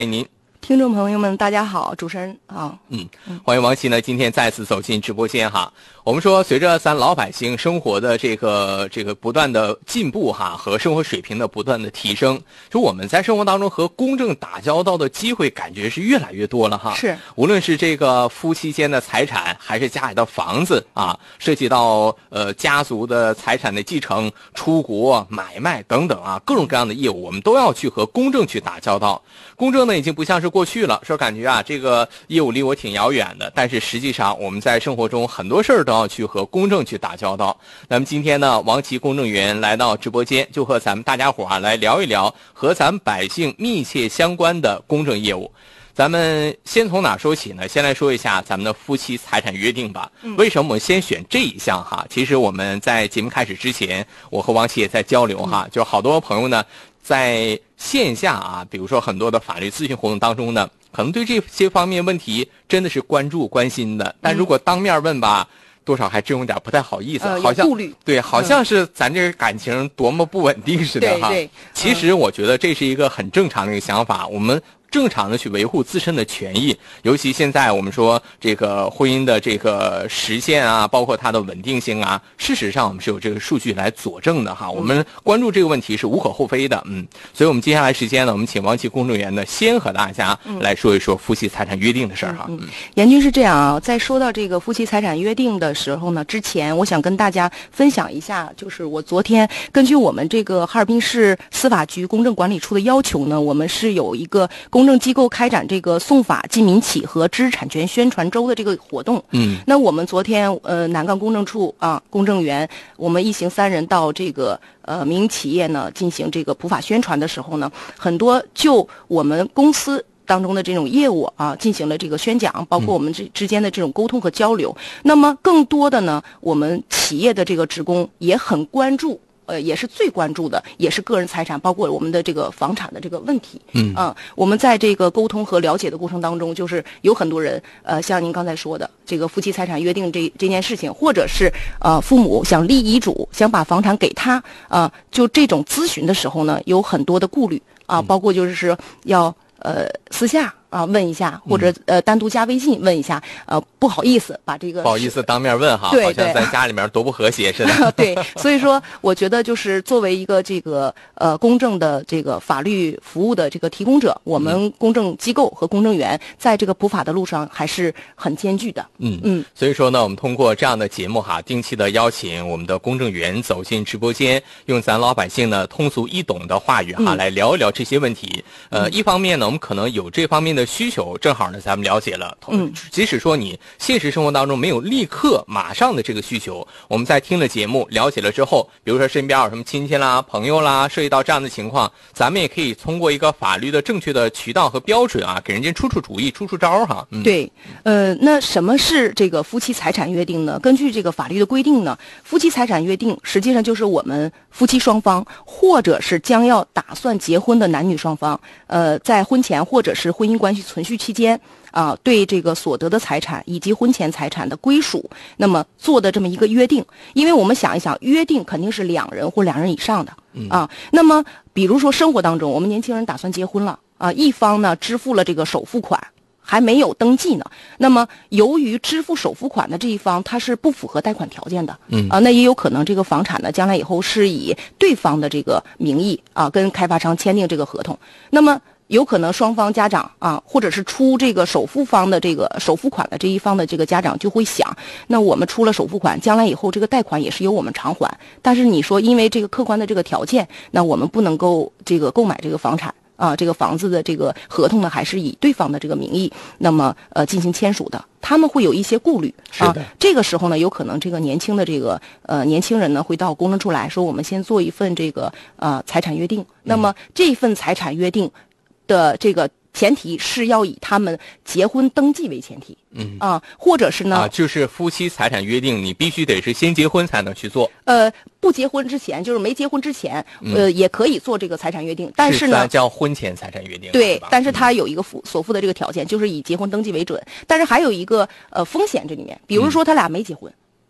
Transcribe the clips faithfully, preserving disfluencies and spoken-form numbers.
您。 听众朋友们，大家好，主持人好， 嗯，欢迎王琦呢，今天再次走进直播间哈。我们说，随着咱老百姓生活的这个这个不断的进步哈，和生活水平的不断的提升，就我们在生活当中和公证打交道的机会，感觉是越来越多了哈。 是， 无论是这个夫妻间的财产，还是家里的房子啊，涉及到呃家族的财产的继承、出国、买卖等等啊，各种各样的业务，我们都要去和公证去打交道。公证呢，已经不像是过去了，说感觉啊，这个业务离我挺遥远的，但是实际上我们在生活中很多事儿都要去和公证去打交道。那么今天呢，王琦公证员来到直播间，就和咱们大家伙啊来聊一聊和咱们百姓密切相关的公证业务。咱们先从哪说起呢？先来说一下咱们的夫妻财产约定吧。为什么我们先选这一项哈？其实我们在节目开始之前，我和王琦也在交流哈，就好多朋友呢在线下啊，比如说很多的法律咨询活动当中呢，可能对这些方面问题真的是关注关心的，但如果当面问吧，多少还真有点不太好意思， 呃、 好像顾虑， 对，好像是咱这个感情多么不稳定似的哈。 对对， 其实我觉得这是一个很正常的一个想法，我们正常的去维护自身的权益，尤其现在我们说这个婚姻的这个实现啊，包括它的稳定性啊，事实上我们是有这个数据来佐证的哈。我们关注这个问题是无可厚非的，嗯，所以我们接下来时间呢，我们请王琦公证员呢，先和大家来说一说夫妻财产约定的事儿哈。 嗯，严军是这样啊，在说到这个夫妻财产约定的时候呢，之前我想跟大家分享一下，就是我昨天根据我们这个哈尔滨市司法局公证管理处的要求呢，我们是有一个公证机构开展这个送法进民企和知识产权宣传周的这个活动。 嗯， 那我们昨天呃南岗公证处啊公证员，我们一行三人到这个呃民营企业呢进行这个普法宣传的时候呢，很多就我们公司当中的这种业务啊，进行了这个宣讲，包括我们之之间的这种沟通和交流。嗯、那么更多的呢，我们企业的这个职工也很关注。呃，也是最关注的，也是个人财产，包括我们的这个房产的这个问题。 嗯啊，我们在这个沟通和了解的过程当中，就是有很多人，呃，像您刚才说的这个夫妻财产约定这这件事情，或者是呃父母想立遗嘱，想把房产给他，啊、呃，就这种咨询的时候呢，有很多的顾虑啊，包括就是要呃私下。啊，问一下，或者呃单独加微信问一下，呃不好意思把这个不好意思当面问哈， 对好像在家里面多不和谐似的。 对，所以说我觉得就是作为一个这个呃公证的这个法律服务的这个提供者，我们公证机构和公证员在这个普法的路上还是很艰巨的。 嗯嗯，所以说呢，我们通过这样的节目哈，定期的邀请我们的公证员走进直播间，用咱老百姓呢通俗易懂的话语哈、嗯、来聊一聊这些问题。呃，一方面呢，我们可能有这方面的需求，正好呢咱们了解了。嗯，即使说你现实生活当中没有立刻马上的这个需求，我们在听了节目了解了之后，比如说身边有什么亲戚啦、朋友啦，涉及到这样的情况，咱们也可以通过一个法律的正确的渠道和标准啊，给人家出出主意、出出招哈。嗯、 对，呃，那什么是这个夫妻财产约定呢？根据这个法律的规定呢，夫妻财产约定实际上就是我们夫妻双方或者是将要打算结婚的男女双方，呃，在婚前或者是婚姻关系存续期间啊、呃，对这个所得的财产以及婚前财产的归属，那么做的这么一个约定。因为我们想一想，约定肯定是两人或两人以上的啊。那么，比如说生活当中，我们年轻人打算结婚了啊，一方呢支付了这个首付款。还没有登记呢，那么由于支付首付款的这一方他是不符合贷款条件的，嗯啊，那也有可能这个房产呢，将来以后是以对方的这个名义啊，跟开发商签订这个合同，那么有可能双方家长啊，或者是出这个首付方的这个首付款的这一方的这个家长就会想，那我们出了首付款，将来以后这个贷款也是由我们偿还，但是你说因为这个客观的这个条件，那我们不能够这个购买这个房产。啊，这个房子的这个合同呢，还是以对方的这个名义，那么呃进行签署的，他们会有一些顾虑啊。这个时候呢，有可能这个年轻的这个呃年轻人呢，会到公证处来说，我们先做一份这个呃财产约定。那么这份财产约定的这个前提是要以他们结婚登记为前提。嗯啊，或者是呢啊，就是夫妻财产约定，你必须得是先结婚才能去做。 呃，不结婚之前，就是没结婚之前，嗯、呃，也可以做这个财产约定，但是呢， 是叫婚前财产约定。 对，是但是它有一个附所附的这个条件，就是以结婚登记为准。但是还有一个呃风险这里面，比如说他俩没结婚。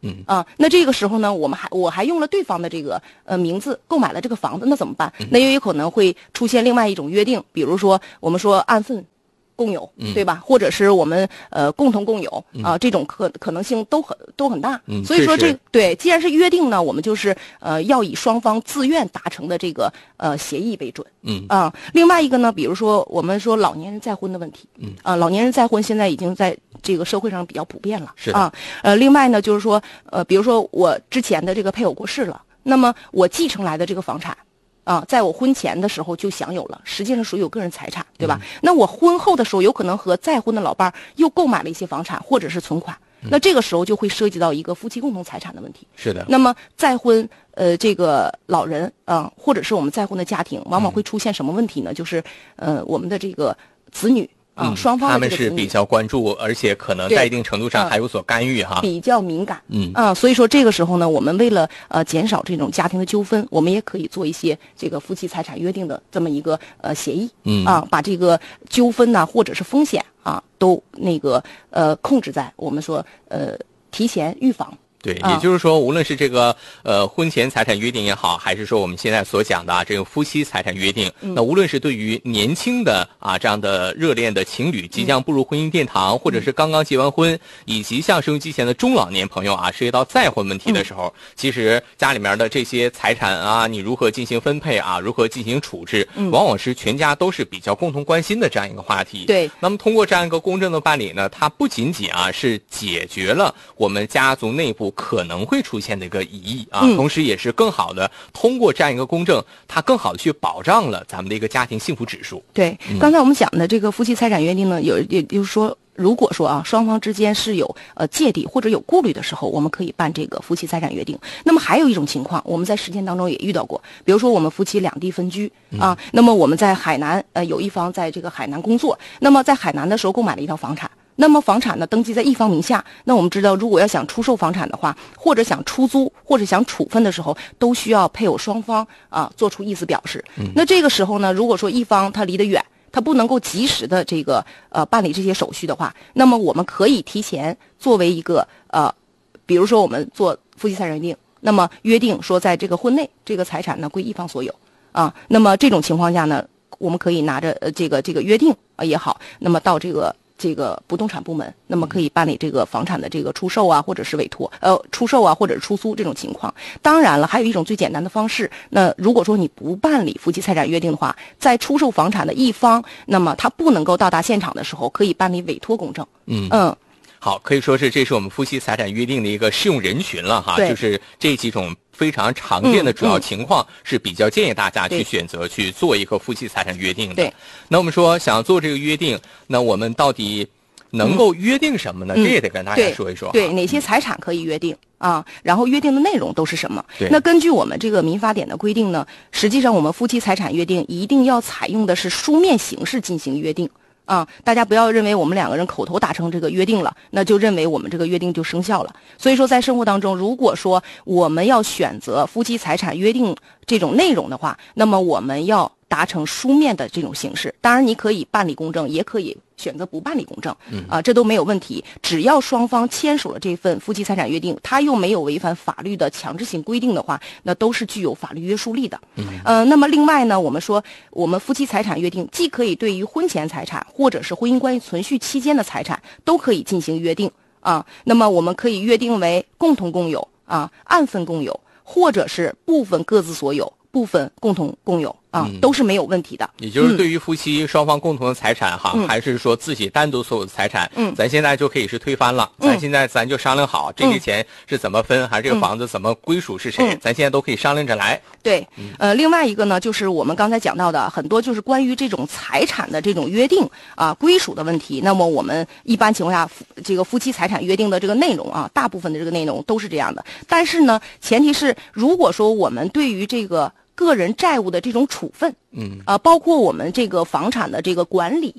嗯啊，那这个时候呢，我们还我还用了对方的这个呃名字购买了这个房子，那怎么办？那也有可能会出现另外一种约定，比如说我们说按份共有， 嗯对吧？或者是我们呃共同共有啊、这种可可能性都很都很大。 嗯所以说确实这对，既然是约定呢，我们就是呃要以双方自愿达成的这个呃协议为准。 嗯啊，另外一个呢，比如说我们说老年人再婚的问题， 嗯啊，老年人再婚现在已经在这个社会上比较普遍了， 是的啊，呃，另外呢，就是说，呃，比如说我之前的这个配偶过世了，那么我继承来的这个房产。啊，在我婚前的时候就享有了，实际上属于我个人财产，对吧？ 嗯、 那我婚后的时候，有可能和再婚的老伴儿又购买了一些房产或者是存款， 嗯、 那这个时候就会涉及到一个夫妻共同财产的问题。 是的。 那么再婚，呃，这个老人啊、呃，或者是我们再婚的家庭，往往会出现什么问题呢？嗯、就是呃，我们的这个子女。啊，双方的他们是比较关注，而且可能在一定程度上还有所干预哈， 比较敏感。 嗯啊，所以说这个时候呢，我们为了呃减少这种家庭的纠纷，我们也可以做一些这个夫妻财产约定的这么一个呃协议。 嗯啊，把这个纠纷呐、或者是风险啊，都那个呃控制在我们说呃提前预防。 对，也就是说，无论是这个呃婚前财产约定也好，还是说我们现在所讲的啊这个夫妻财产约定， 嗯、 那无论是对于年轻的啊这样的热恋的情侣，即将步入婚姻殿堂，嗯、或者是刚刚结完婚，以及像收音机前的中老年朋友啊，涉及到再婚问题的时候，嗯、其实家里面的这些财产啊，你如何进行分配啊，如何进行处置， 嗯、 往往是全家都是比较共同关心的这样一个话题。 对， 那么通过这样一个公正的办理呢，它不仅仅啊是解决了我们家族内部可能会出现的一个疑义啊， 嗯、 同时也是更好的通过这样一个公证，它更好的去保障了咱们的一个家庭幸福指数。 对，嗯、刚才我们讲的这个夫妻财产约定呢，有也就是说，如果说啊双方之间是有呃芥蒂或者有顾虑的时候，我们可以办这个夫妻财产约定。那么还有一种情况，我们在实践当中也遇到过，比如说我们夫妻两地分居啊，嗯、那么我们在海南呃有一方在这个海南工作，那么在海南的时候购买了一套房产。那么房产呢登记在一方名下，那我们知道，如果要想出售房产的话，或者想出租，或者想处分的时候，都需要配偶双方啊做出意思表示。 嗯、 那这个时候呢，如果说一方他离得远，他不能够及时的这个呃办理这些手续的话，那么我们可以提前作为一个呃，比如说我们做夫妻财产约定，那么约定说在这个婚内这个财产呢归一方所有啊，那么这种情况下呢，我们可以拿着呃这个这个约定啊也好，那么到这个。这个不动产部门，那么可以办理这个房产的这个出售啊，或者是委托，呃，出售啊，或者是出租这种情况。当然了，还有一种最简单的方式，那如果说你不办理夫妻财产约定的话，在出售房产的一方，那么他不能够到达现场的时候，可以办理委托公证。 嗯嗯。 好，可以说是这是我们夫妻财产约定的一个适用人群了哈，就是这几种非常常见的主要情况，是比较建议大家去选择去做一个夫妻财产约定的。 对， 那我们说想做这个约定，那我们到底能够约定什么呢？ 嗯、 这也得跟大家说一说。 对，对哪些财产可以约定啊？然后约定的内容都是什么？ 对， 那根据我们这个民法典的规定呢，实际上我们夫妻财产约定一定要采用的是书面形式进行约定。啊，大家不要认为我们两个人口头达成这个约定了，那就认为我们这个约定就生效了。所以说，在生活当中，如果说我们要选择夫妻财产约定这种内容的话，那么我们要达成书面的这种形式。当然，你可以办理公证，也可以选择不办理公证，啊，这都没有问题。只要双方签署了这份夫妻财产约定，他又没有违反法律的强制性规定的话，那都是具有法律约束力的。 嗯， 呃，那么另外呢，我们说我们夫妻财产约定既可以对于婚前财产或者是婚姻关系存续期间的财产都可以进行约定啊。那么我们可以约定为共同共有啊、按份共有，或者是部分各自所有、部分共同共有。啊，都是没有问题的。 也就是对于夫妻双方共同的财产哈， 嗯、 还是说自己单独所有的财产， 嗯， 咱现在就可以是推翻了。 嗯、 咱现在咱就商量好，这些钱是怎么分，还是这个房子怎么归属是谁， 嗯、 咱现在都可以商量着来。 对，呃，另外一个呢，就是我们刚才讲到的很多就是关于这种财产的这种约定啊、归属的问题。那么我们一般情况下，这个夫妻财产约定的这个内容啊，大部分的这个内容都是这样的。但是呢，前提是如果说我们对于这个个人债务的这种处分， 嗯， 啊、呃，包括我们这个房产的这个管理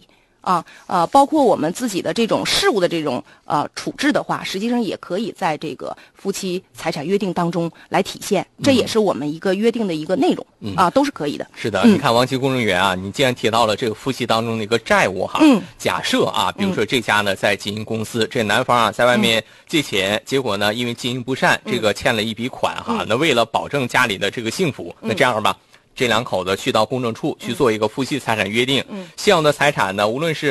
啊，呃，包括我们自己的这种事务的这种呃处置的话，实际上也可以在这个夫妻财产约定当中来体现，这也是我们一个约定的一个内容、嗯、啊，都是可以的。 是的， 嗯、 你看王琦公证员啊，你既然提到了这个夫妻当中的一个债务哈， 嗯， 假设啊，比如说这家呢在经营公司，这男方啊在外面借钱，嗯、结果呢因为经营不善，这个欠了一笔款哈，嗯、那为了保证家里的这个幸福，嗯、那这样吧。这两口子去到公证处去做一个夫妻财产约定，嗯，现有的财产呢，无论是